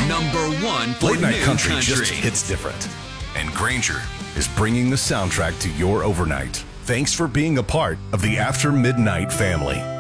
#1 for Late night new country just hits different. And Granger is bringing the soundtrack to your overnight. Thanks for being a part of the After Midnight family.